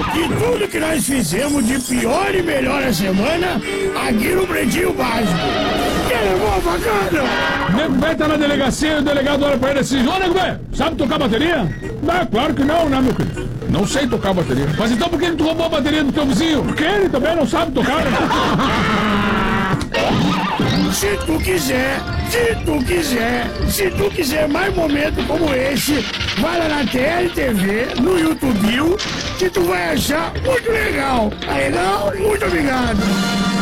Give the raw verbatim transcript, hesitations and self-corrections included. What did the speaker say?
de tudo que nós fizemos de pior e melhor a semana aqui no Pretinho Básico. Que levou, bacana? Nego velho tá na delegacia e o delegado olha pra ele assim: ô, nego velho, sabe tocar bateria? Não, claro que não, né, meu querido? Não sei tocar bateria. Mas então por que tu roubou a bateria do teu vizinho? Porque ele também não sabe tocar, né? Se tu quiser, se tu quiser, se tu quiser mais momentos como esse, vai lá na T L T V, no YouTube, que tu vai achar muito legal. Tá legal? Muito obrigado.